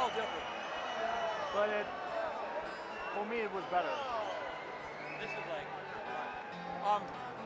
all different. But for me, it was better. This is like,